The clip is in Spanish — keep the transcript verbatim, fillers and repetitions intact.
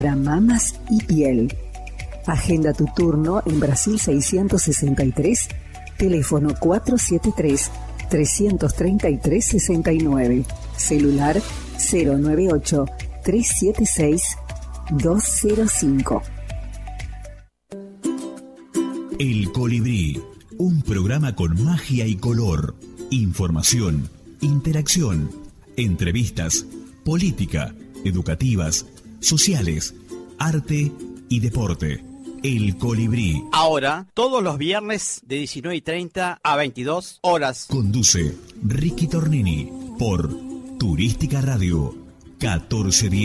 para mamas y piel. Agenda tu turno en Brasil seiscientos sesenta y tres, teléfono cuatro siete tres, tres tres tres, seis nueve, celular cero nueve ocho, tres siete seis, dos cero cinco. El Colibrí, un programa con magia y color, información, interacción, entrevistas, política, educativas, sociales, arte y deporte. El Colibrí. Ahora, todos los viernes de diecinueve y treinta a veintidós horas. Conduce Ricky Tornini por Turística Radio catorce diez.